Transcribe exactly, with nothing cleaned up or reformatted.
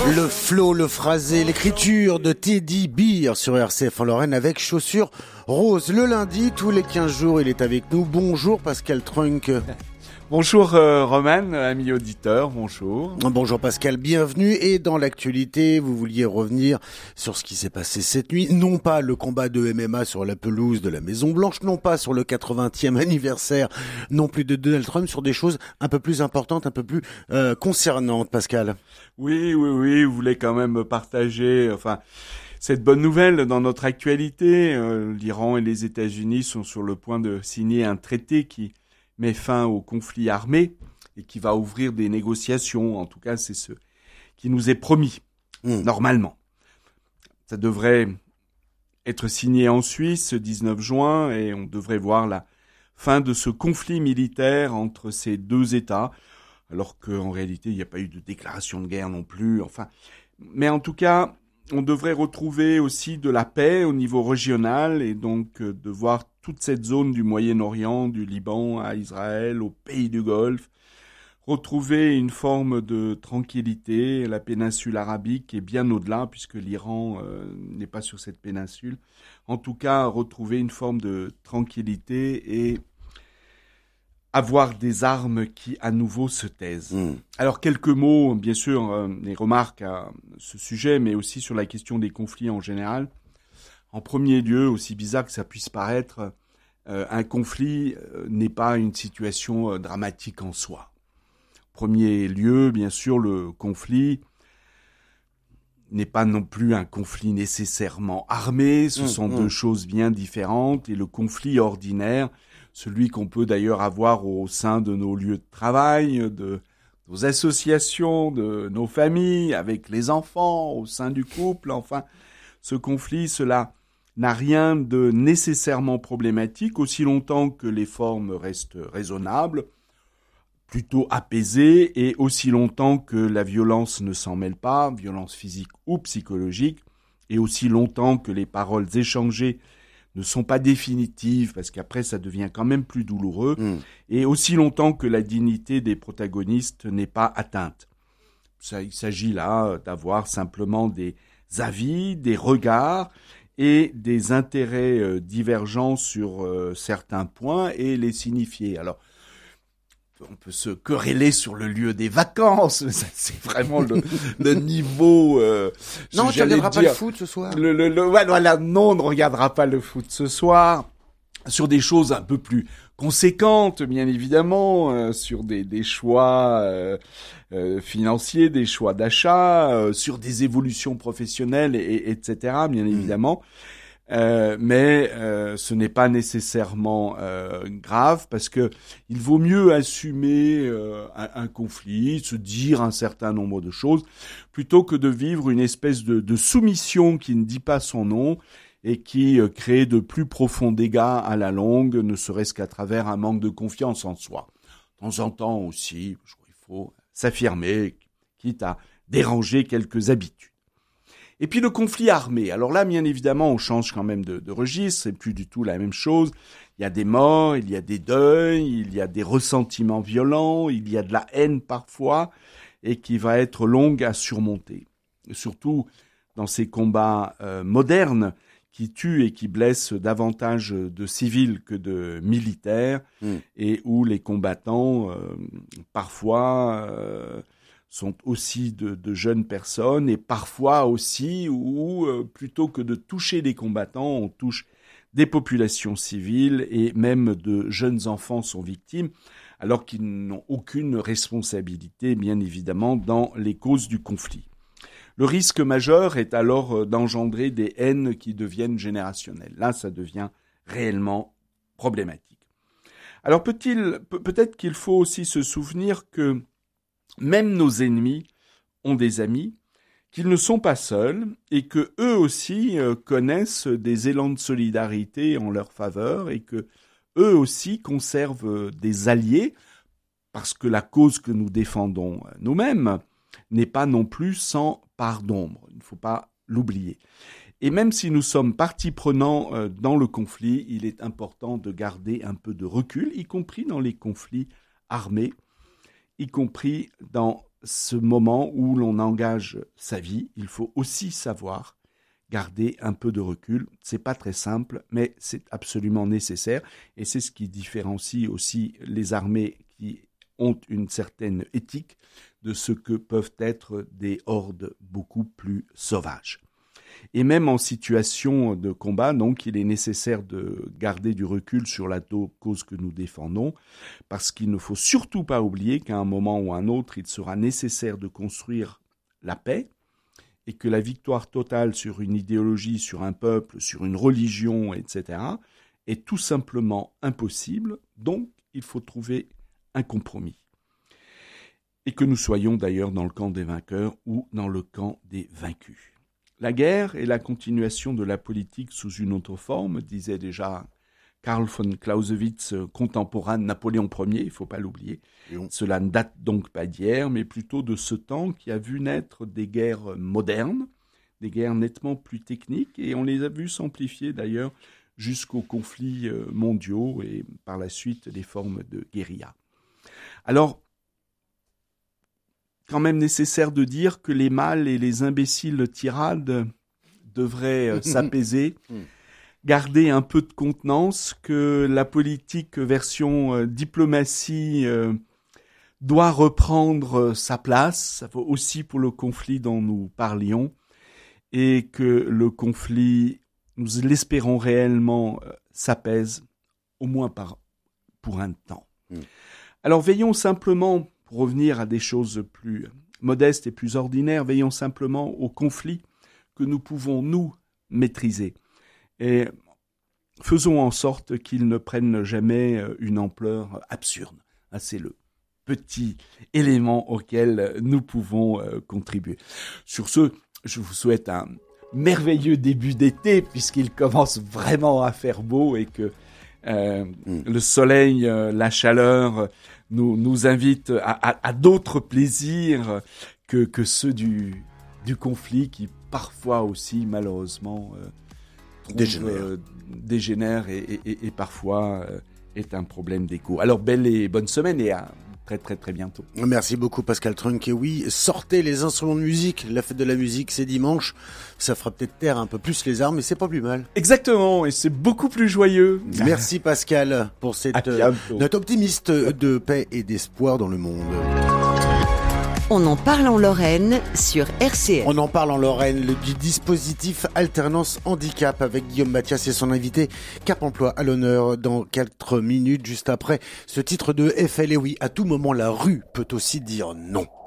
Le flow, le phrasé, l'écriture de Teddy Beer sur R C F en Lorraine avec Chaussures Roses. Le lundi, tous les quinze jours, il est avec nous. Bonjour Pascal Trunk. Bonjour euh, Roman, ami auditeur, bonjour. Bonjour Pascal, bienvenue. Et dans l'actualité, vous vouliez revenir sur ce qui s'est passé cette nuit. Non pas le combat de M M A sur la pelouse de la Maison Blanche, non pas sur le quatre-vingtième anniversaire, non plus de Donald Trump, sur des choses un peu plus importantes, un peu plus euh, concernantes, Pascal. Oui, oui, oui, vous voulez quand même partager, enfin, cette bonne nouvelle dans notre actualité. Euh, L'Iran et les États-Unis sont sur le point de signer un traité qui met fin au conflit armé et qui va ouvrir des négociations. En tout cas, c'est ce qui nous est promis, mmh. normalement. Ça devrait être signé en Suisse le dix-neuf juin et on devrait voir la fin de ce conflit militaire entre ces deux États, alors qu'en réalité, il n'y a pas eu de déclaration de guerre non plus. Enfin, mais en tout cas, on devrait retrouver aussi de la paix au niveau régional et donc euh, de voir toute cette zone du Moyen-Orient, du Liban à Israël, aux pays du Golfe, retrouver une forme de tranquillité, la péninsule arabique et bien au-delà, puisque l'Iran euh, n'est pas sur cette péninsule. En tout cas, retrouver une forme de tranquillité et avoir des armes qui, à nouveau, se taisent. Mmh. Alors, quelques mots, bien sûr, euh, des remarques à ce sujet, mais aussi sur la question des conflits en général. En premier lieu, aussi bizarre que ça puisse paraître, euh, un conflit euh, n'est pas une situation euh, dramatique en soi. En premier lieu, bien sûr, le conflit n'est pas non plus un conflit nécessairement armé, ce mmh, sont mmh. deux choses bien différentes, et le conflit ordinaire, celui qu'on peut d'ailleurs avoir au sein de nos lieux de travail, de nos associations, de nos familles, avec les enfants, au sein du couple, enfin, ce conflit, cela n'a rien de nécessairement problématique, aussi longtemps que les formes restent raisonnables, plutôt apaisées, et aussi longtemps que la violence ne s'en mêle pas, violence physique ou psychologique, et aussi longtemps que les paroles échangées ne sont pas définitives, parce qu'après ça devient quand même plus douloureux, mmh. et aussi longtemps que la dignité des protagonistes n'est pas atteinte. Ça, il s'agit là d'avoir simplement des avis, des regards, et des intérêts euh, divergents sur euh, certains points et les signifier. Alors, on peut se quereller sur le lieu des vacances, ça, c'est vraiment le, le niveau... Euh, non, tu ne regarderas pas le foot ce soir. Le, le, le, voilà, non, on ne regardera pas le foot ce soir. Sur des choses un peu plus conséquentes, bien évidemment, euh, sur des, des choix euh, euh, financiers, des choix d'achat, euh, sur des évolutions professionnelles, et, et, etc., bien évidemment. Euh, mais euh, ce n'est pas nécessairement euh, grave, parce que il vaut mieux assumer euh, un, un conflit, se dire un certain nombre de choses, plutôt que de vivre une espèce de, de soumission qui ne dit pas son nom, et qui euh, crée de plus profonds dégâts à la longue, ne serait-ce qu'à travers un manque de confiance en soi. De temps en temps aussi, je crois qu'il faut s'affirmer, quitte à déranger quelques habitudes. Et puis le conflit armé. Alors là, bien évidemment, on change quand même de, de registre, c'est plus du tout la même chose. Il y a des morts, il y a des deuils, il y a des ressentiments violents, il y a de la haine parfois, et qui va être longue à surmonter. Et surtout dans ces combats euh, modernes, qui tuent et qui blessent davantage de civils que de militaires, mmh. et où les combattants, euh, parfois, euh, sont aussi de, de jeunes personnes, et parfois aussi où, euh, plutôt que de toucher les combattants, on touche des populations civiles, et même de jeunes enfants sont victimes, alors qu'ils n'ont aucune responsabilité, bien évidemment, dans les causes du conflit. Le risque majeur est alors d'engendrer des haines qui deviennent générationnelles. Là, ça devient réellement problématique. Alors peut-il, peut-être qu'il faut aussi se souvenir que même nos ennemis ont des amis, qu'ils ne sont pas seuls, et que eux aussi connaissent des élans de solidarité en leur faveur, et que eux aussi conservent des alliés, parce que la cause que nous défendons nous-mêmes n'est pas non plus sans part d'ombre. Il ne faut pas l'oublier. Et même si nous sommes partie prenante euh, dans le conflit, il est important de garder un peu de recul, y compris dans les conflits armés, y compris dans ce moment où l'on engage sa vie, il faut aussi savoir garder un peu de recul. C'est pas très simple, mais c'est absolument nécessaire. Et c'est ce qui différencie aussi les armées qui ont une certaine éthique de ce que peuvent être des hordes beaucoup plus sauvages. Et même en situation de combat, donc, il est nécessaire de garder du recul sur la cause que nous défendons, parce qu'il ne faut surtout pas oublier qu'à un moment ou à un autre, il sera nécessaire de construire la paix, et que la victoire totale sur une idéologie, sur un peuple, sur une religion, et cetera, est tout simplement impossible. Donc, il faut trouver un compromis. Et que nous soyons d'ailleurs dans le camp des vainqueurs ou dans le camp des vaincus. La guerre est la continuation de la politique sous une autre forme, disait déjà Karl von Clausewitz, contemporain de Napoléon Ier, il ne faut pas l'oublier. Cela ne date donc pas d'hier, mais plutôt de ce temps qui a vu naître des guerres modernes, des guerres nettement plus techniques, et on les a vues s'amplifier d'ailleurs jusqu'aux conflits mondiaux et par la suite des formes de guérilla. Alors, quand même nécessaire de dire que les mâles et les imbéciles tirades devraient s'apaiser, garder un peu de contenance, que la politique version euh, diplomatie euh, doit reprendre sa place, ça vaut aussi pour le conflit dont nous parlions, et que le conflit, nous l'espérons réellement, euh, s'apaise, au moins par, pour un temps. Mmh. Alors veillons simplement, pour revenir à des choses plus modestes et plus ordinaires, veillons simplement au conflit que nous pouvons, nous, maîtriser. Et faisons en sorte qu'ils ne prennent jamais une ampleur absurde. C'est le petit élément auquel nous pouvons contribuer. Sur ce, je vous souhaite un merveilleux début d'été, puisqu'il commence vraiment à faire beau et que euh, mmh. le soleil, la chaleur nous, nous invitent à, à, à d'autres plaisirs que, que ceux du, du conflit qui parfois aussi, malheureusement, euh, dégénère, euh, dégénère et, et, et parfois euh, est un problème d'écho. Alors, belle et bonne semaine et à très très très bientôt. Merci beaucoup Pascal Trunk. Et oui, sortez les instruments de musique. La fête de la musique, c'est dimanche. Ça fera peut-être taire un peu plus les armes, mais c'est pas plus mal. Exactement, et c'est beaucoup plus joyeux. Merci Pascal pour cette euh, note optimiste de paix et d'espoir dans le monde. On en parle en Lorraine sur R C F. On en parle en Lorraine le, du dispositif Alternance Handicap avec Guillaume Mathias et son invité Cap Emploi à l'honneur dans quatre minutes juste après ce titre de F L. Et oui, à tout moment la rue peut aussi dire non.